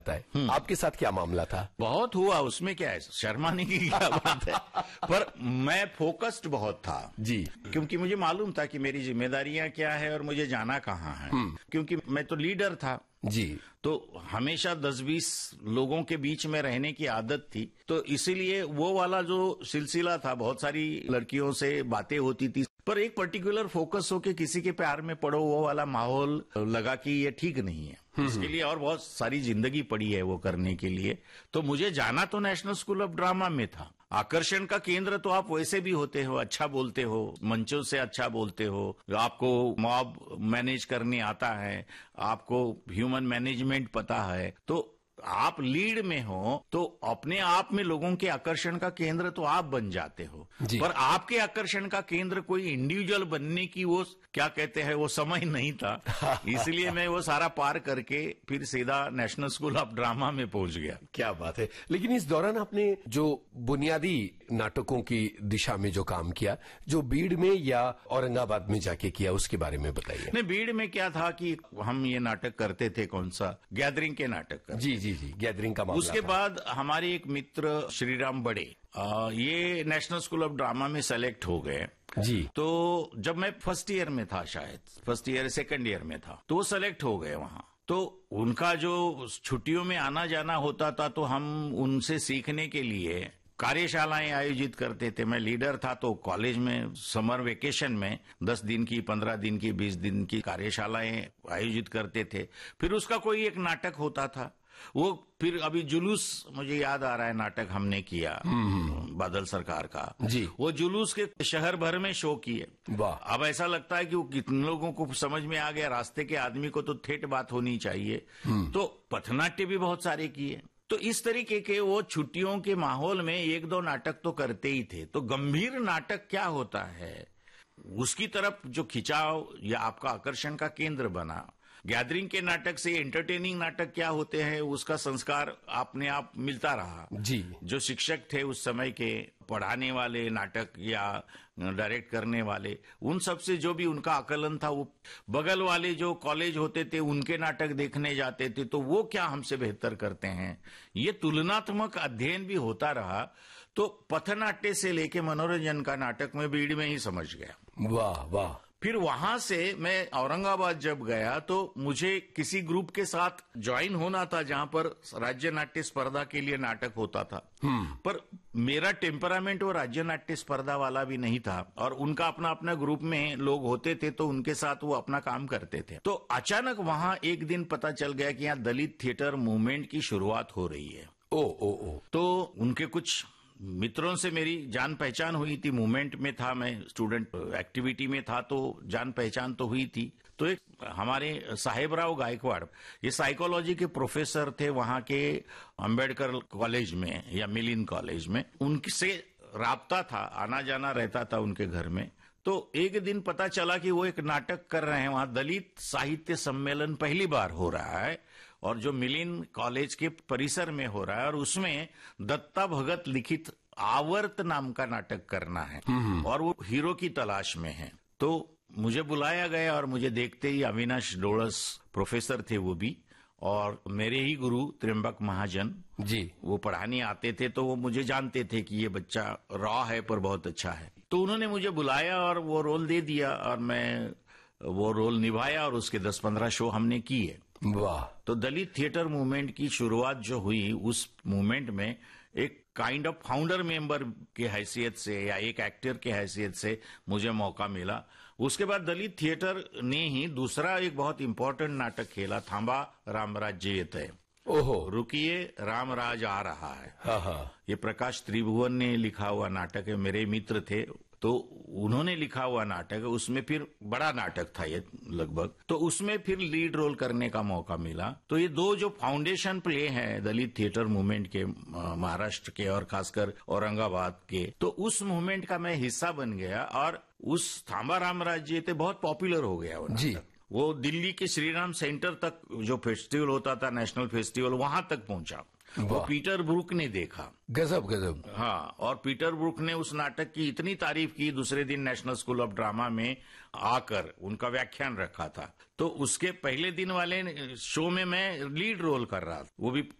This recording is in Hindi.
आपके साथ क्या मामला था? बहुत हुआ, उसमें क्या है, शर्माने की क्या बात है। पर मैं फोकस्ड बहुत था जी, क्योंकि मुझे मालूम था कि मेरी जिम्मेदारियां क्या है और मुझे जाना कहाँ है। क्योंकि मैं तो लीडर था जी, तो हमेशा 10-20 लोगों के बीच में रहने की आदत थी, तो इसीलिए वो वाला जो सिलसिला था, बहुत सारी लड़कियों से बातें होती थी, पर एक पर्टिकुलर फोकस होके किसी के प्यार में पड़ो, वो वाला माहौल लगा कि ये ठीक नहीं है। इसके लिए और बहुत सारी जिंदगी पड़ी है वो करने के लिए। तो मुझे जाना तो नेशनल स्कूल ऑफ ड्रामा में था। आकर्षण का केंद्र तो आप वैसे भी होते हो, अच्छा बोलते हो, मंचों से अच्छा बोलते हो, आपको मॉब मैनेज करने आता है, आपको ह्यूमन मैनेजमेंट पता है, तो आप लीड में हो तो अपने आप में लोगों के आकर्षण का केंद्र तो आप बन जाते हो। पर आपके आकर्षण का केंद्र कोई इंडिविजुअल बनने की वो क्या कहते हैं वो समय नहीं था। इसलिए मैं वो सारा पार करके फिर सीधा नेशनल स्कूल ऑफ ड्रामा में पहुंच गया। क्या बात है। लेकिन इस दौरान आपने जो बुनियादी नाटकों की दिशा में जो काम किया, जो बीड़ में या औरंगाबाद में जाके किया, उसके बारे में बताइए। नहीं, बीड़ में क्या था कि हम ये नाटक करते थे, कौन सा, गैदरिंग के नाटक। जी जी जी, गैदरिंग का मामला। उसके बाद हमारे एक मित्र श्रीराम बड़े, ये नेशनल स्कूल ऑफ ड्रामा में सेलेक्ट हो गए जी। तो जब मैं फर्स्ट ईयर में था, शायद फर्स्ट ईयर सेकंड ईयर में था, तो वो सेलेक्ट हो गए वहां। तो उनका जो छुट्टियों में आना जाना होता था, तो हम उनसे सीखने के लिए कार्यशालाएं आयोजित करते थे। मैं लीडर था तो कॉलेज में समर वेकेशन में 10 दिन की, 15 दिन की, 20 दिन की कार्यशालाएं आयोजित करते थे। फिर उसका कोई एक नाटक होता था, वो फिर अभी जुलूस, मुझे याद आ रहा है, नाटक हमने किया बादल सरकार का जी। वो जुलूस के शहर भर में शो किए। वाह। अब ऐसा लगता है कि वो कितने लोगों को समझ में आ गया, रास्ते के आदमी को तो ठेठ बात होनी चाहिए। तो पथनाट्य भी बहुत सारे किए। तो इस तरीके के वो छुट्टियों के माहौल में 1-2 नाटक तो करते ही थे। तो गंभीर नाटक क्या होता है, उसकी तरफ जो खिंचाव या आपका आकर्षण का केंद्र बना। गैदरिंग के नाटक से एंटरटेनिंग नाटक क्या होते हैं, उसका संस्कार अपने आप मिलता रहा जी। जो शिक्षक थे उस समय के, पढ़ाने वाले, नाटक या डायरेक्ट करने वाले, उन सब से जो भी उनका आकलन था, वो बगल वाले जो कॉलेज होते थे उनके नाटक देखने जाते थे, तो वो क्या हमसे बेहतर करते हैं, ये तुलनात्मक अध्ययन भी होता रहा। तो पथनाट्य से लेके मनोरंजन का नाटक में बीड़ में ही समझ गया। वाह वाह। फिर वहां से मैं औरंगाबाद जब गया तो मुझे किसी ग्रुप के साथ ज्वाइन होना था जहां पर राज्य नाट्य स्पर्धा के लिए नाटक होता था। पर मेरा टेम्परामेंट वो राज्य नाट्य स्पर्धा वाला भी नहीं था, और उनका अपना अपना ग्रुप में लोग होते थे तो उनके साथ वो अपना काम करते थे। तो अचानक वहां एक दिन पता चल गया कि यहाँ दलित थिएटर मूवमेंट की शुरुआत हो रही है। ओ। तो उनके कुछ मित्रों से मेरी जान पहचान हुई थी, मूवमेंट में था मैं, स्टूडेंट एक्टिविटी में था, तो जान पहचान तो हुई थी। तो एक हमारे साहेबराव गायकवाड़, ये साइकोलॉजी के प्रोफेसर थे वहां के अंबेडकर कॉलेज में या मिलिन कॉलेज में, उनसे राब्ता था, आना जाना रहता था उनके घर में। तो एक दिन पता चला कि वो एक नाटक कर रहे हैं वहां, दलित साहित्य सम्मेलन पहली बार हो रहा है और जो मिलिन कॉलेज के परिसर में हो रहा है, और उसमें दत्ता भगत लिखित आवर्त नाम का नाटक करना है और वो हीरो की तलाश में है। तो मुझे बुलाया गया और मुझे देखते ही अविनाश डोड़स प्रोफेसर थे वो भी, और मेरे ही गुरु त्र्यंबक महाजन जी, वो पढ़ाने आते थे, तो वो मुझे जानते थे कि ये बच्चा रॉ है पर बहुत अच्छा है। तो उन्होंने मुझे बुलाया और वो रोल दे दिया और मैं वो रोल निभाया और उसके 10-15 शो हमने किए। वाह। तो दलित थिएटर मूवमेंट की शुरुआत जो हुई, उस मूवमेंट में एक काइंड ऑफ फाउंडर मेंबर की हैसियत से या एक एक्टर की हैसियत से मुझे मौका मिला। उसके बाद दलित थिएटर ने ही दूसरा एक बहुत इंपॉर्टेंट नाटक खेला, थांबा रामराज्य ये तय। ओहो। रुकिए रामराज आ रहा है। हाँ। ये प्रकाश त्रिभुवन ने लिखा हुआ नाटक है, मेरे मित्र थे तो उन्होंने लिखा हुआ नाटक है। उसमें फिर बड़ा नाटक था ये लगभग, तो उसमें फिर लीड रोल करने का मौका मिला। तो ये दो जो फाउंडेशन प्ले हैं दलित थिएटर मूवमेंट के, महाराष्ट्र के और खासकर औरंगाबाद के, तो उस मूवमेंट का मैं हिस्सा बन गया और उस थांबा रामराज्य बहुत पॉपुलर हो गया वो जी। वो दिल्ली के श्रीराम सेंटर तक जो फेस्टिवल होता था, नेशनल फेस्टिवल, वहां तक पहुंचा। वो पीटर ब्रूक ने देखा। गजब गजब। हाँ, और पीटर ब्रूक ने उस नाटक की इतनी तारीफ की, दूसरे दिन नेशनल स्कूल ऑफ ड्रामा में आकर उनका व्याख्यान रखा था। तो उसके पहले दिन वाले शो में मैं लीड रोल कर रहा था, वो भी